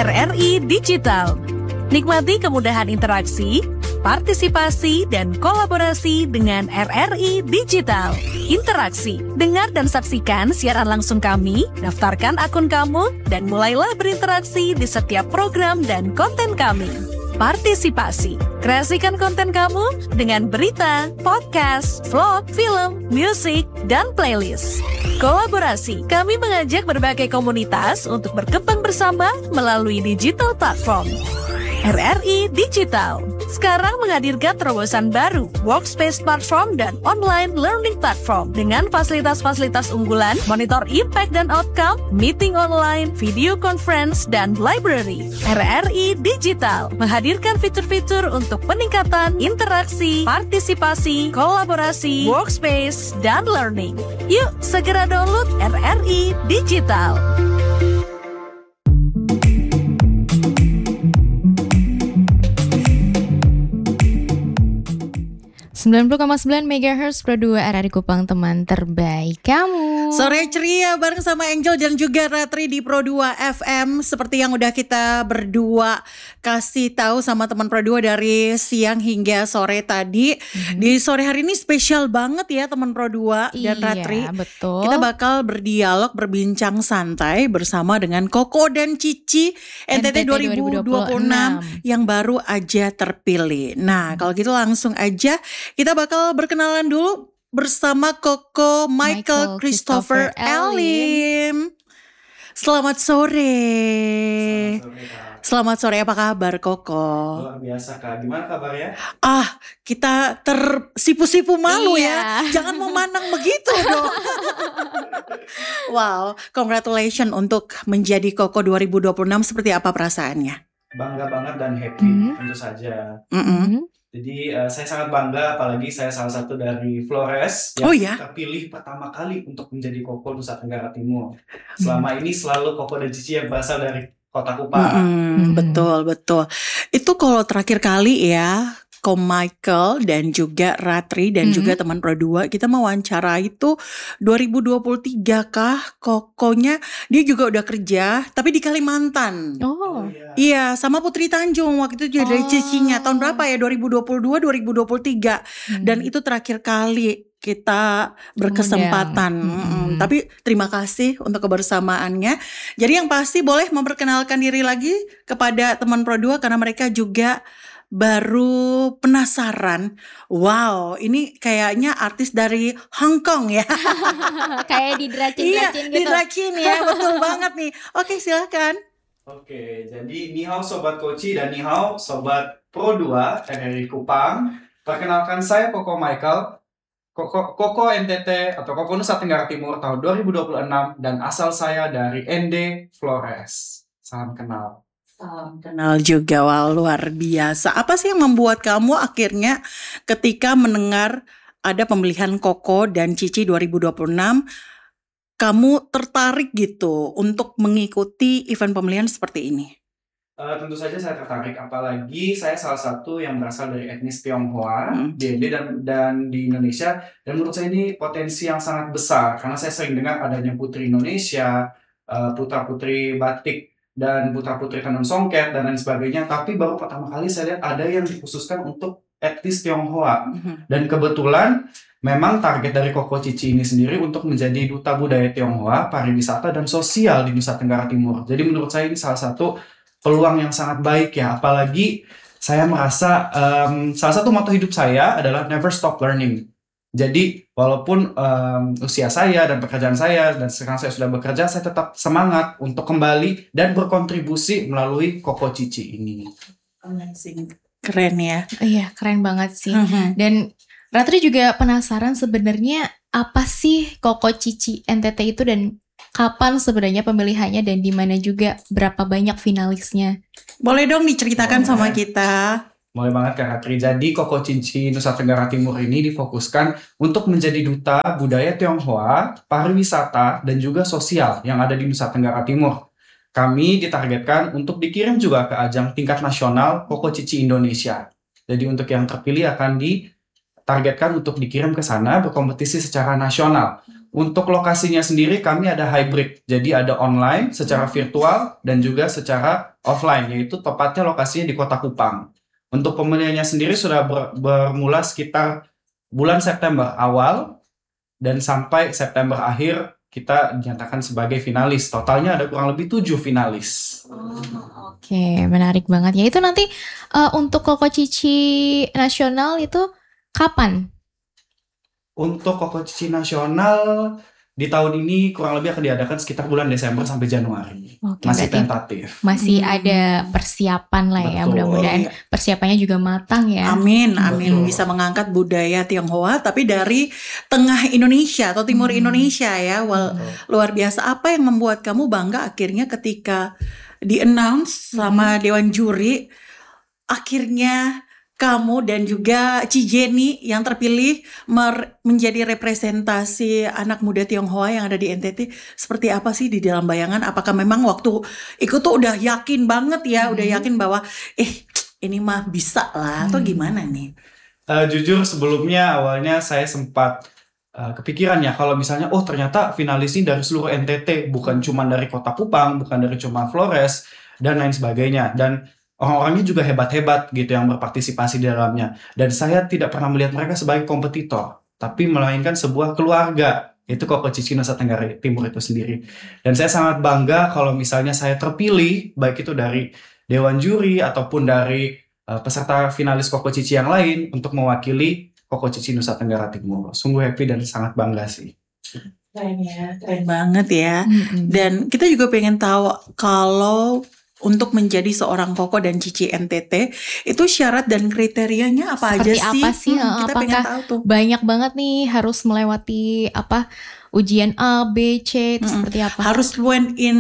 RRI Digital. Nikmati kemudahan interaksi, partisipasi, dan kolaborasi dengan RRI Digital. Interaksi, dengar dan saksikan siaran langsung kami, daftarkan akun kamu, dan mulailah berinteraksi di setiap program dan konten kami. Partisipasi, kreasikan konten kamu dengan berita, podcast, vlog, film, musik, dan playlist. Kolaborasi, kami mengajak berbagai komunitas untuk berkembang bersama melalui digital platform. RRI Digital sekarang menghadirkan terobosan baru, workspace platform dan online learning platform dengan fasilitas-fasilitas unggulan, monitor impact dan outcome, meeting online, video conference, dan library. RRI Digital menghadirkan fitur-fitur untuk peningkatan interaksi, partisipasi, kolaborasi, workspace, dan learning. Yuk, segera download RRI Digital. 90,9 MHz Pro 2 RRI Kupang, teman terbaik kamu. Sore ceria bareng sama Angel dan juga Ratri di Pro 2 FM. Seperti yang udah kita berdua kasih tahu sama teman Pro 2 dari siang hingga sore tadi. Di sore hari ini spesial banget ya teman Pro 2 dan Ratri. Iya, betul. Kita bakal berdialog, berbincang santai bersama dengan Koko dan Cici NTT 2026 yang baru aja terpilih. Nah, kalau gitu langsung aja kita bakal berkenalan dulu bersama Koko Michael Christopher Elim. Selamat sore. Selamat sore, apa kabar Koko? Luar biasa Kak, gimana kabarnya? Kita tersipu-sipu malu ya. Jangan memandang begitu dong. Wow, congratulations untuk menjadi Koko 2026. Seperti apa perasaannya? Bangga banget dan happy tentu saja. Jadi saya sangat bangga, apalagi saya salah satu dari Flores yang terpilih pertama kali untuk menjadi Koko Nusa Tenggara Timur. Selama ini selalu Koko dan Cici yang berasal dari Kota Kupang. Betul. Itu kalau terakhir kali ya, Ko Michael dan juga Ratri dan juga teman Pro 2 kita mewawancara itu 2023 kah? Kokonya dia juga udah kerja tapi di Kalimantan. Iya, sama Putri Tanjung waktu itu jadi cicinya. Tahun berapa ya? 2022, 2023. Dan itu terakhir kali kita berkesempatan. Tapi terima kasih untuk kebersamaannya. Jadi yang pasti boleh memperkenalkan diri lagi kepada teman Pro 2 karena mereka juga baru penasaran. Wow, ini kayaknya artis dari Hong Kong ya. Kayak didracin-dracin gitu. Didracin ya, betul banget nih. Oke, silakan. Oke, jadi ni hao Sobat Koci dan ni hao Sobat Pro 2 RRI Kupang. Perkenalkan saya Koko Michael, Koko NTT atau Koko Nusa Tenggara Timur tahun 2026 dan asal saya dari ND Flores. Salam kenal. Salam kenal juga, wah luar biasa. Apa sih yang membuat kamu akhirnya ketika mendengar ada pemilihan Koko dan Cici 2026, kamu tertarik gitu untuk mengikuti event pemilihan seperti ini? Tentu saja saya tertarik, apalagi saya salah satu yang berasal dari etnis Tionghoa di ND dan di Indonesia. Dan menurut saya ini potensi yang sangat besar, karena saya sering dengar adanya putri Indonesia, putra-putri batik, dan putra-putri tenun songket dan lain sebagainya, tapi baru pertama kali saya lihat ada yang dikhususkan untuk etnis Tionghoa. Dan kebetulan memang target dari Koko Cici ini sendiri untuk menjadi duta budaya Tionghoa, pariwisata dan sosial di Nusa Tenggara Timur. Jadi menurut saya ini salah satu peluang yang sangat baik ya, apalagi saya merasa salah satu motto hidup saya adalah never stop learning. Jadi walaupun usia saya dan pekerjaan saya dan sekarang saya sudah bekerja, saya tetap semangat untuk kembali dan berkontribusi melalui Koko Cici ini. Amazing, keren ya. Iya, keren banget sih. Dan Ratri juga penasaran sebenarnya apa sih Koko Cici NTT itu dan kapan sebenarnya pemilihannya dan di mana juga berapa banyak finalisnya? Boleh dong diceritakan sama kita. Mulai banget Kak Ratri. Jadi Koko Cici Nusa Tenggara Timur ini difokuskan untuk menjadi duta budaya Tionghoa, pariwisata, dan juga sosial yang ada di Nusa Tenggara Timur. Kami ditargetkan untuk dikirim juga ke ajang tingkat nasional Koko Cici Indonesia. Jadi untuk yang terpilih akan ditargetkan untuk dikirim ke sana berkompetisi secara nasional. Untuk lokasinya sendiri kami ada hybrid. Jadi ada online secara virtual dan juga secara offline, yaitu tepatnya lokasinya di Kota Kupang. Untuk pemilihannya sendiri sudah bermula sekitar bulan September awal dan sampai September akhir kita dinyatakan sebagai finalis. Totalnya ada kurang lebih 7 finalis. Oke, menarik banget ya. Itu nanti untuk Koko Cici nasional itu kapan? Untuk Koko Cici nasional di tahun ini kurang lebih akan diadakan sekitar bulan Desember sampai Januari. Oke, Masih berarti tentatif. masih ada persiapan lah ya. Betul. Mudah-mudahan persiapannya juga matang ya. Amin, amin. Betul. Bisa mengangkat budaya Tionghoa tapi dari tengah Indonesia atau timur Indonesia ya. Luar biasa. Apa yang membuat kamu bangga akhirnya ketika di-announce sama Dewan Juri, akhirnya kamu dan juga Ci Jenny yang terpilih menjadi representasi anak muda Tionghoa yang ada di NTT. Seperti apa sih di dalam bayangan? Apakah memang waktu ikut tuh udah yakin banget ya, udah yakin bahwa ini mah bisa lah atau gimana nih? Jujur sebelumnya awalnya saya sempat kepikiran ya kalau misalnya ternyata finalis ini dari seluruh NTT, bukan cuma dari Kota Kupang, bukan dari cuma Flores dan lain sebagainya, dan orang-orangnya juga hebat-hebat gitu yang berpartisipasi di dalamnya. Dan saya tidak pernah melihat mereka sebagai kompetitor, tapi melainkan sebuah keluarga. Itu Koko Cici Nusa Tenggara Timur itu sendiri. Dan saya sangat bangga kalau misalnya saya terpilih, baik itu dari Dewan Juri ataupun dari peserta finalis Koko Cici yang lain untuk mewakili Koko Cici Nusa Tenggara Timur. Sungguh happy dan sangat bangga sih. Keren ya, keren banget ya. Dan kita juga pengen tahu kalau untuk menjadi seorang Koko dan Cici NTT itu syarat dan kriterianya apa Seperti aja sih? apa sih? Kita pengen Apakah tahu tuh. banyak banget nih harus melewati ujian A, B, C itu seperti apa? Harus fluent in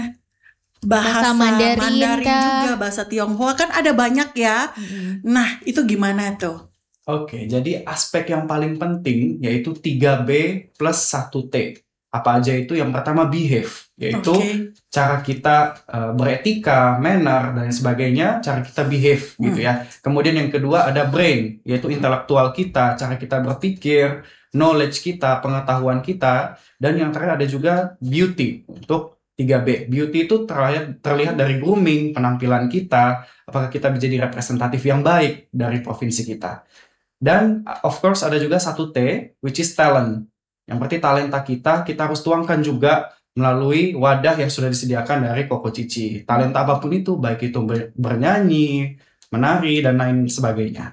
bahasa Mandarin kah? juga, bahasa Tionghoa kan ada banyak ya. Nah, itu gimana tuh? Oke, jadi aspek yang paling penting yaitu 3B plus 1T. Apa aja itu? Yang pertama behave, yaitu cara kita beretika, manner, dan sebagainya, cara kita behave gitu ya. Kemudian yang kedua ada brain, yaitu intelektual kita, cara kita berpikir, knowledge kita, pengetahuan kita. Dan yang terakhir ada juga beauty, untuk 3B. Beauty itu terlihat dari grooming, penampilan kita, apakah kita menjadi representatif yang baik dari provinsi kita. Dan of course ada juga 1T, which is talent. Yang berarti talenta kita harus tuangkan juga melalui wadah yang sudah disediakan dari Koko Cici. Talenta apapun itu, baik itu bernyanyi, menari, dan lain sebagainya.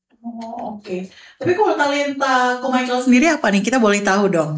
Oke. Tapi kalau talenta Ko Michael sendiri apa nih? Kita boleh tahu dong.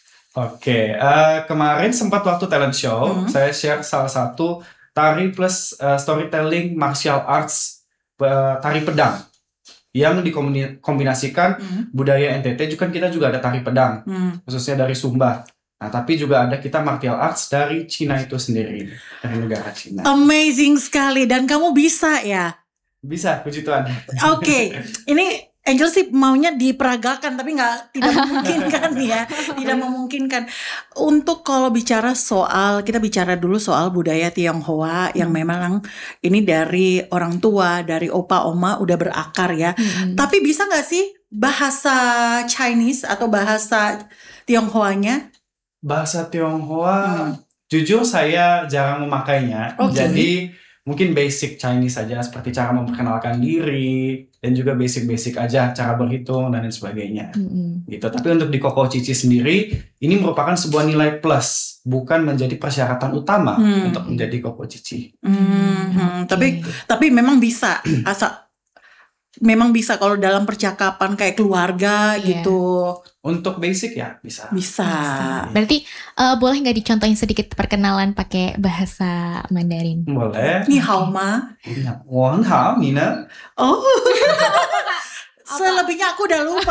Oke, kemarin sempat waktu talent show, saya share salah satu tari plus storytelling martial arts, tari pedang. Yang dikombinasikan budaya NTT, kita juga ada tari pedang, khususnya dari Sumba. Nah, tapi juga ada kita martial arts dari Cina itu sendiri, dari negara Cina. Amazing sekali, dan kamu bisa ya? Bisa, puji Tuhan. Oke, ini Angel sih maunya diperagakan, tapi tidak memungkinkan ya, tidak memungkinkan. Untuk kalau bicara kita bicara dulu soal budaya Tionghoa yang memang ini dari orang tua, dari opa oma udah berakar ya. Tapi bisa nggak sih bahasa Chinese atau bahasa Tionghoanya? Bahasa Tionghoa, jujur saya jarang memakainya. Jadi mungkin basic Chinese saja, seperti cara memperkenalkan diri dan juga basic aja cara berhitung dan lain sebagainya. Gitu. Tapi untuk di Koko Cici sendiri, ini merupakan sebuah nilai plus, bukan menjadi persyaratan utama untuk menjadi Koko Cici. Tapi memang bisa, memang bisa kalau dalam percakapan kayak keluarga gitu. Untuk basic ya bisa. Berarti boleh nggak dicontohin sedikit perkenalan pakai bahasa Mandarin? Boleh. Ni hao ma? Wang hao, Nina. Oh. Selebihnya aku udah lupa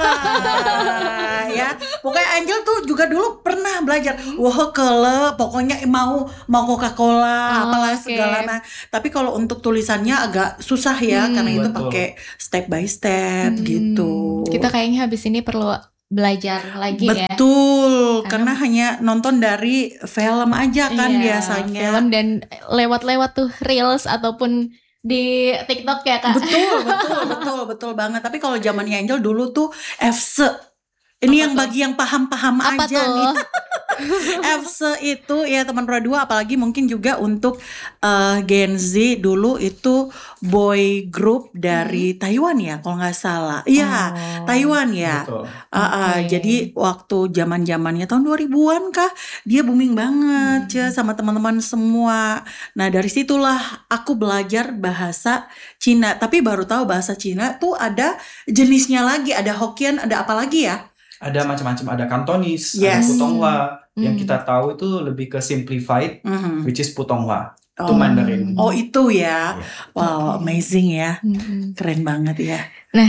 ya. Pokoknya Angel tuh juga dulu pernah belajar. Wah kele, pokoknya mau Coca-Cola, apalah segala macam. Tapi kalau untuk tulisannya agak susah ya, karena itu pakai step by step gitu. Kita kayaknya habis ini perlu belajar lagi ya. Betul, karena hanya nonton dari film aja kan biasanya. Film dan lewat-lewat tuh reels ataupun di TikTok ya Kak. Betul banget. Tapi kalau zamannya Angel dulu tuh FC Ini yang bagi yang paham-paham Apa aja tuh? nih. EVSE itu ya teman Pro 2, apalagi mungkin juga untuk Gen Z dulu itu boy group dari Taiwan ya kalau nggak salah. Iya, Oh. Taiwan ya. Betul. Oke. Jadi waktu zaman-zamannya tahun 2000-an kah, dia booming banget ya sama teman-teman semua. Nah, dari situlah aku belajar bahasa Cina, tapi baru tahu bahasa Cina tuh ada jenisnya lagi, ada Hokkien, ada apa lagi ya? Ada macam-macam, ada Cantonese, ada Yes. Putonghua. Yang Hmm. kita tahu itu lebih ke simplified, Mhm. which is Putonghua. Itu Oh. Mandarin. Oh itu ya. Iya. Wow, Oke. amazing ya. Mm-mm. Keren banget ya.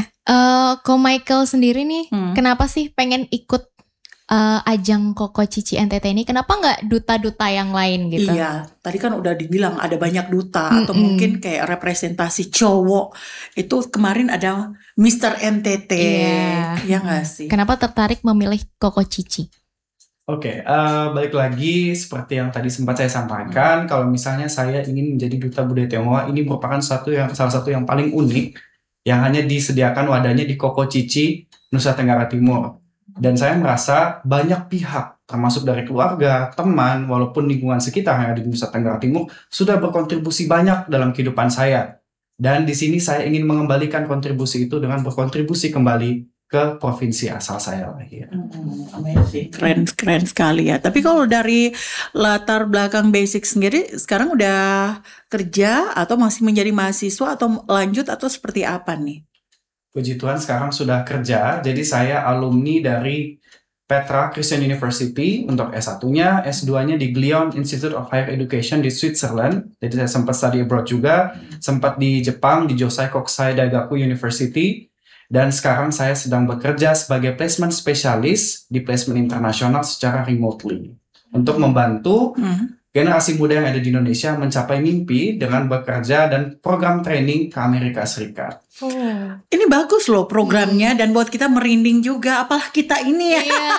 Ko Michael sendiri nih, Hmm. kenapa sih pengen ikut ajang Koko Cici NTT ini? Kenapa nggak duta-duta yang lain gitu? Iya, tadi kan udah dibilang ada banyak duta atau Mm-mm. mungkin kayak representasi cowok. Itu kemarin ada Mr. NTT. Iya. Ya nggak sih? Kenapa tertarik memilih Koko Cici? Oke, balik lagi seperti yang tadi sempat saya sampaikan, kalau misalnya saya ingin menjadi duta budaya Tionghoa, ini merupakan salah satu yang paling unik yang hanya disediakan wadahnya di Koko Cici, Nusa Tenggara Timur. Dan saya merasa banyak pihak, termasuk dari keluarga, teman, walaupun lingkungan sekitar yang ada di Nusa Tenggara Timur, sudah berkontribusi banyak dalam kehidupan saya. Dan di sini saya ingin mengembalikan kontribusi itu dengan berkontribusi kembali ke provinsi asal saya lagi. Amazing. Keren sekali ya. Tapi kalau dari latar belakang basic sendiri, sekarang udah kerja atau masih menjadi mahasiswa atau lanjut atau seperti apa nih? Puji Tuhan sekarang sudah kerja, jadi saya alumni dari Petra Christian University untuk S1-nya, S2-nya di Glion Institute of Higher Education di Switzerland. Jadi saya sempat study abroad juga, sempat di Jepang di Josai Kokusai Daigaku University, dan sekarang saya sedang bekerja sebagai placement specialist di placement internasional secara remotely untuk membantu generasi muda yang ada di Indonesia mencapai mimpi dengan bekerja dan program training ke Amerika Serikat. Ini bagus loh programnya dan buat kita merinding juga, apalah kita ini ya. Iya.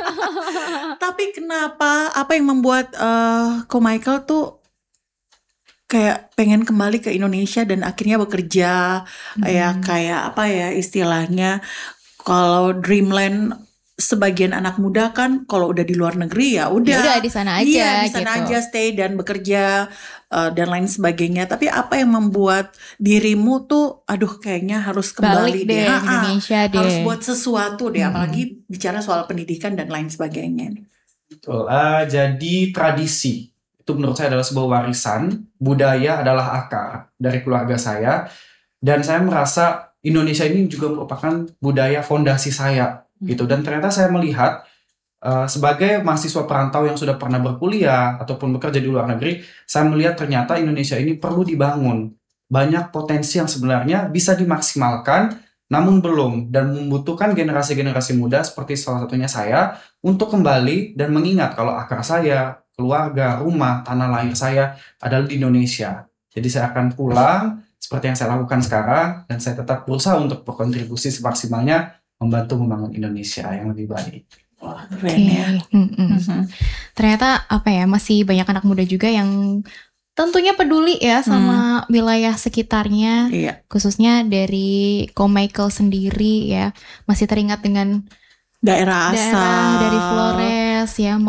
Tapi kenapa, apa yang membuat Ko Michael tuh kayak pengen kembali ke Indonesia dan akhirnya bekerja ya kayak apa ya istilahnya, kalau Dreamland sebagian anak muda kan kalau udah di luar negeri ya udah. Ya udah di sana aja. Iya, di sana gitu. aja stay dan bekerja dan lain sebagainya. Tapi apa yang membuat dirimu tuh aduh kayaknya harus kembali Balik deh Ha-ha. ke Indonesia deh. Harus buat sesuatu deh, apalagi bicara soal pendidikan dan lain sebagainya. Betul. Jadi tradisi itu menurut saya adalah sebuah warisan, budaya adalah akar dari keluarga saya, dan saya merasa Indonesia ini juga merupakan budaya fondasi saya, gitu. Dan ternyata saya melihat sebagai mahasiswa perantau yang sudah pernah berkuliah ataupun bekerja di luar negeri, saya melihat ternyata Indonesia ini perlu dibangun. Banyak potensi yang sebenarnya bisa dimaksimalkan, namun belum, dan membutuhkan generasi-generasi muda seperti salah satunya saya untuk kembali dan mengingat kalau akar saya, keluarga, rumah, tanah lahir saya adalah di Indonesia. Jadi saya akan pulang seperti yang saya lakukan sekarang, dan saya tetap berusaha untuk berkontribusi semaksimalnya membantu membangun Indonesia yang lebih baik. Wah, keren ya. Ternyata apa ya, masih banyak anak muda juga yang tentunya peduli ya sama wilayah sekitarnya, Iya. khususnya dari Ko Michael sendiri ya, masih teringat dengan Daerah asal dari Flores ya,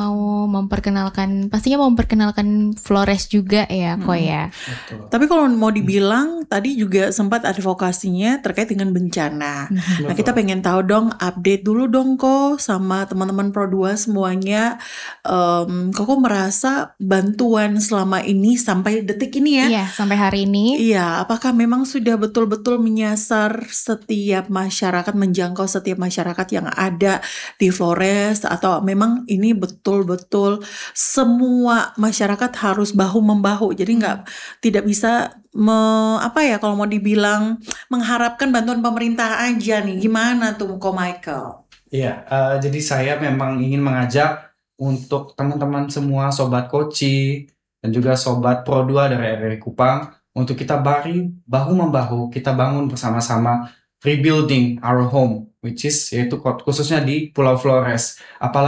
pastinya mau memperkenalkan Flores juga ya, Ko ya. Betul. Tapi kalau mau dibilang tadi juga sempat advokasinya terkait dengan bencana. Nah, kita pengen tahu dong, update dulu dong kok sama teman-teman Pro 2 semuanya. Kok merasa bantuan selama ini sampai detik ini ya? Iya, sampai hari ini. Iya, apakah memang sudah betul-betul menyasar setiap masyarakat, menjangkau setiap masyarakat yang ada di Flores, atau memang ini betul-betul semua masyarakat harus bahu-membahu, jadi tidak bisa kalau mau dibilang mengharapkan bantuan pemerintah aja nih, gimana tuh Ko Michael? Iya, jadi saya memang ingin mengajak untuk teman-teman semua, Sobat Koci, dan juga Sobat Pro 2 dari RRI Kupang, untuk kita bahu-membahu, kita bangun bersama-sama rebuilding our home, which is yaitu khususnya di Pulau Flores. Apalagi